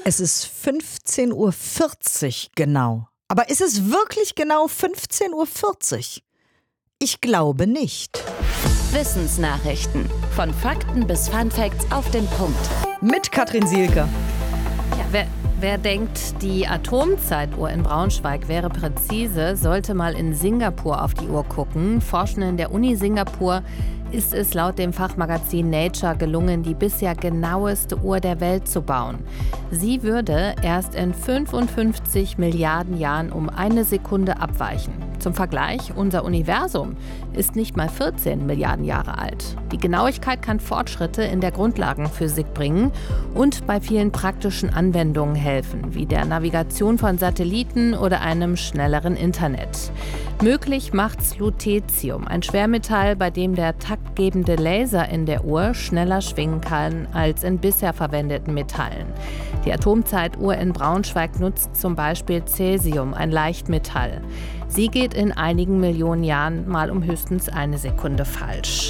Es ist 15:40 Uhr genau. Aber ist es wirklich genau 15:40 Uhr? Ich glaube nicht. Wissensnachrichten. Von Fakten bis Funfacts auf den Punkt. Mit Katrin Sielke. Ja, wer denkt, die Atomzeituhr in Braunschweig wäre präzise, sollte mal in Singapur auf die Uhr gucken. Forschenden der Uni Singapur ist es laut dem Fachmagazin Nature gelungen, die bisher genaueste Uhr der Welt zu bauen. Sie würde erst in 55 Milliarden Jahren um 1 Sekunde abweichen. Zum Vergleich, unser Universum ist nicht mal 14 Milliarden Jahre alt. Die Genauigkeit kann Fortschritte in der Grundlagenphysik bringen und bei vielen praktischen Anwendungen helfen, wie der Navigation von Satelliten oder einem schnelleren Internet. Möglich macht's Lutetium, ein Schwermetall, bei dem der taktgebende Laser in der Uhr schneller schwingen kann als in bisher verwendeten Metallen. Die Atomzeituhr in Braunschweig nutzt zum Beispiel Cäsium, ein Leichtmetall. Sie geht in einigen Millionen Jahren mal um höchstens 1 Sekunde falsch.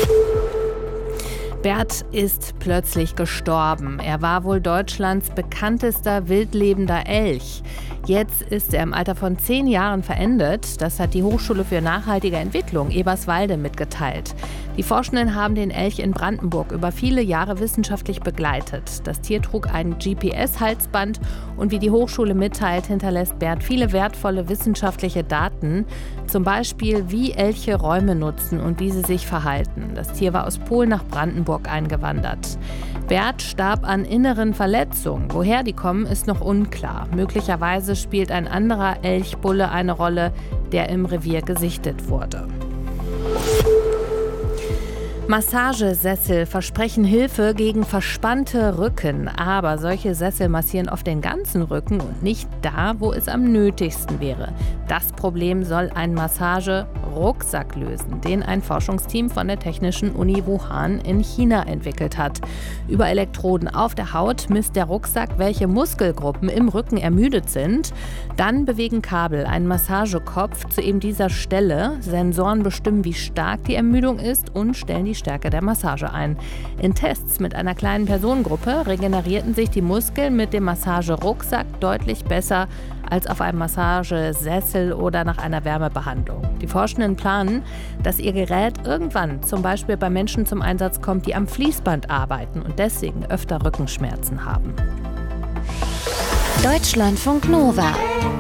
Bert ist plötzlich gestorben. Er war wohl Deutschlands bekanntester wildlebender Elch. Jetzt ist er im Alter von 10 Jahren verendet. Das hat die Hochschule für nachhaltige Entwicklung Eberswalde mitgeteilt. Die Forschenden haben den Elch in Brandenburg über viele Jahre wissenschaftlich begleitet. Das Tier trug ein GPS-Halsband und wie die Hochschule mitteilt, hinterlässt Bert viele wertvolle wissenschaftliche Daten. Zum Beispiel, wie Elche Räume nutzen und wie sie sich verhalten. Das Tier war aus Polen nach Brandenburg eingewandert. Bert starb an inneren Verletzungen. Woher die kommen, ist noch unklar. Möglicherweise spielt ein anderer Elchbulle eine Rolle, der im Revier gesichtet wurde. Massagesessel versprechen Hilfe gegen verspannte Rücken, aber solche Sessel massieren oft den ganzen Rücken und nicht da, wo es am nötigsten wäre. Das Problem soll ein Massagerucksack lösen, den ein Forschungsteam von der Technischen Uni Wuhan in China entwickelt hat. Über Elektroden auf der Haut misst der Rucksack, welche Muskelgruppen im Rücken ermüdet sind. Dann bewegen Kabel einen Massagekopf zu eben dieser Stelle. Sensoren bestimmen, wie stark die Ermüdung ist und stellen die Stärke der Massage ein. In Tests mit einer kleinen Personengruppe regenerierten sich die Muskeln mit dem Massagerucksack deutlich besser als auf einem Massagesessel oder nach einer Wärmebehandlung. Die Forschenden planen, dass ihr Gerät irgendwann zum Beispiel bei Menschen zum Einsatz kommt, die am Fließband arbeiten und deswegen öfter Rückenschmerzen haben. Deutschlandfunk Nova